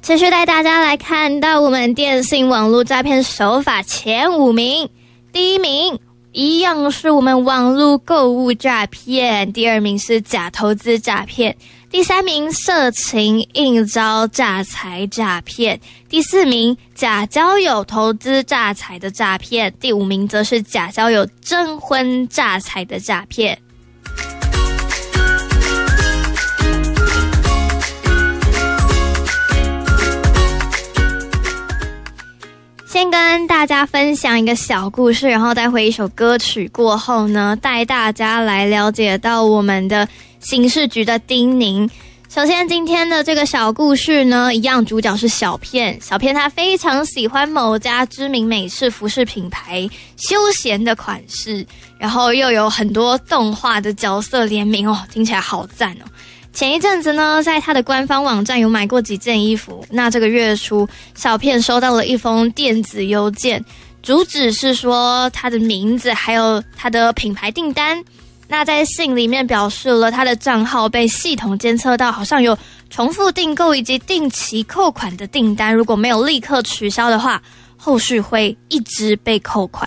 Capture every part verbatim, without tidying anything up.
持续带大家来看到我们电信网络诈骗手法前五名。第一名一样是我们网络购物诈骗，第二名是假投资诈骗，第三名色情应招诈财诈骗，第四名假交友投资诈财的诈骗，第五名则是假交友征婚诈财的诈骗。先跟大家分享一个小故事，然后待会一首歌曲过后呢，带大家来了解到我们的刑事局的叮咛。首先今天的这个小故事呢，一样主角是小片。小片他非常喜欢某家知名美式服饰品牌休闲的款式，然后又有很多动画的角色联名哦，听起来好赞哦。前一阵子呢，在他的官方网站有买过几件衣服。那这个月初，小片收到了一封电子邮件，主旨是说他的名字还有他的品牌订单。那在信里面表示了他的账号被系统监测到，好像有重复订购以及定期扣款的订单，如果没有立刻取消的话，后续会一直被扣款。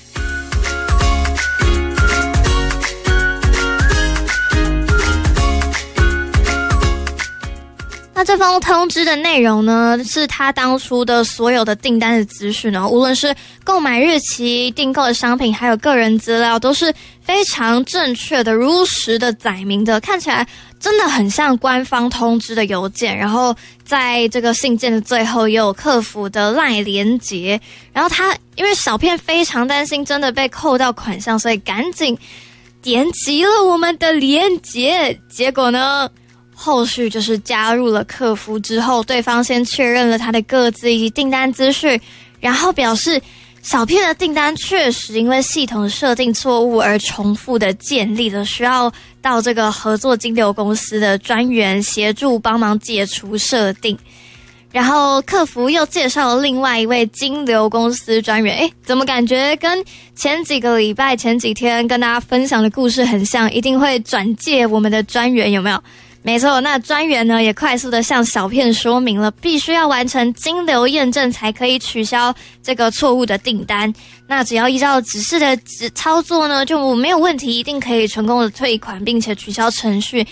那这封通知的内容呢，是他当初的所有的订单的资讯哦，无论是购买日期、订购的商品，还有个人资料，都是非常正确的、如实的载明的，看起来真的很像官方通知的邮件。然后在这个信件的最后也有客服的 LINE 连结，然后他因为小片非常担心真的被扣到款项，所以赶紧点击了我们的连结，结果呢，后续就是加入了客服之后，对方先确认了他的个资以及订单资讯，然后表示小片的订单确实因为系统设定错误而重复的建立了，需要到这个合作金流公司的专员协助帮忙解除设定。然后客服又介绍了另外一位金流公司专员，诶，怎么感觉跟前几个礼拜、前几天跟大家分享的故事很像，一定会转介我们的专员，有没有？没错，那专员呢也快速的向小片说明了，必须要完成金流验证才可以取消这个错误的订单。那只要依照指示的操作呢，就没有问题，一定可以成功的退款，并且取消程序。